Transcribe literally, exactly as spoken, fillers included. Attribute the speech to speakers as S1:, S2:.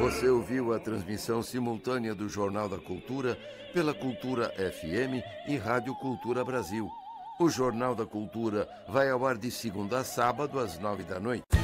S1: Você ouviu a transmissão simultânea do Jornal da Cultura pela Cultura F M e Rádio Cultura Brasil. O Jornal da Cultura vai ao ar de segunda a sábado às nove da noite.